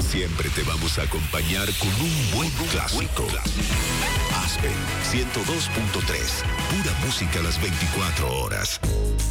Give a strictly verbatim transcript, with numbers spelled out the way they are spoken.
Siempre te vamos a acompañar con un buen clásico. Aspen ciento dos punto tres, pura música a las veinticuatro horas.